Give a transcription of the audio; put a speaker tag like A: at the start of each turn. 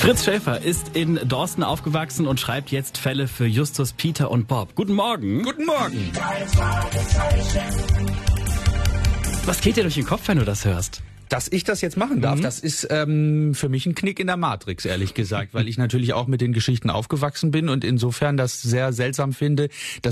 A: Fritz Schäfer ist in Dorsten aufgewachsen und schreibt jetzt Fälle für Justus, Peter und Bob. Guten Morgen.
B: Guten Morgen.
A: Was geht dir durch den Kopf, wenn du das hörst?
B: Dass ich das jetzt machen darf, das ist für mich ein Knick in der Matrix, ehrlich gesagt, weil ich natürlich auch mit den Geschichten aufgewachsen bin und insofern das sehr seltsam finde, dass